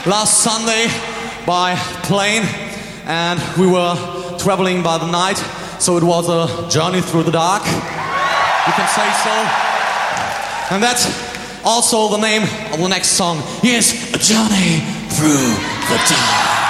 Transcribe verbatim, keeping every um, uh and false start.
last Sunday by plane, and we were traveling by the night, so it was a journey through the dark, you can say so. And that's also the name of the next song. Here's A Journey Through the Dark.